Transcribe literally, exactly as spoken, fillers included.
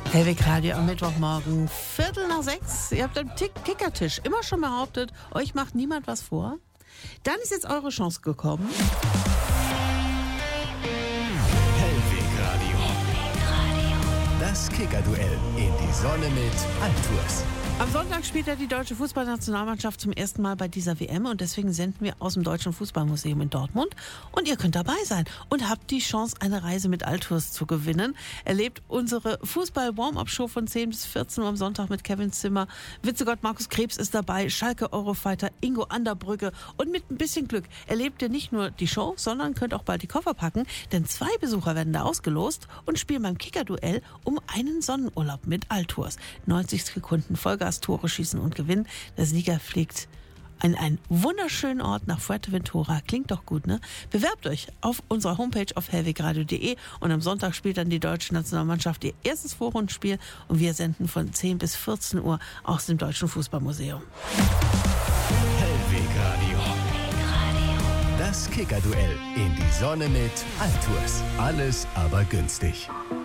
Hellweg Radio am Mittwochmorgen, Viertel nach sechs. Ihr habt am Tick Kickertisch immer schon behauptet, euch macht niemand was vor. Dann ist jetzt eure Chance gekommen. Hellweg Radio. Das Kickerduell in die Sonne mit Altours. Am Sonntag spielt ja die deutsche Fußballnationalmannschaft zum ersten Mal bei dieser W M und deswegen senden wir aus dem Deutschen Fußballmuseum in Dortmund und ihr könnt dabei sein und habt die Chance, eine Reise mit Altours zu gewinnen. Erlebt unsere Fußball-Warm-Up-Show von zehn bis vierzehn Uhr am Sonntag mit Kevin Zimmer. Witzegott Markus Krebs ist dabei, Schalke Eurofighter Ingo Anderbrügge und mit ein bisschen Glück erlebt ihr nicht nur die Show, sondern könnt auch bald die Koffer packen, denn zwei Besucher werden da ausgelost und spielen beim Kickerduell um einen Sonnenurlaub mit Altours. neunzig Sekunden Vollgas, Tore schießen und gewinnen. Der Sieger fliegt an einen wunderschönen Ort nach Fuerteventura. Klingt doch gut, ne? Bewerbt euch auf unserer Homepage auf hellwegradio punkt de und am Sonntag spielt dann die deutsche Nationalmannschaft ihr erstes Vorrundenspiel und wir senden von zehn bis vierzehn Uhr aus dem Deutschen Fußballmuseum. Hellweg Radio. Das Kickerduell in die Sonne mit Altours. Alles aber günstig.